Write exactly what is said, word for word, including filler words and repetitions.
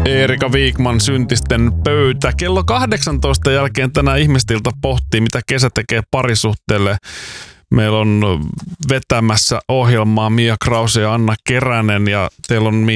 Erika Wigman Syntisten pöytä. Kello kahdeksantoista jälkeen tänään Ihmistilta pohtii, mitä kesä tekee parisuhteelle. Meillä on vetämässä ohjelmaa Mia Krause ja Anna Keränen ja teillä on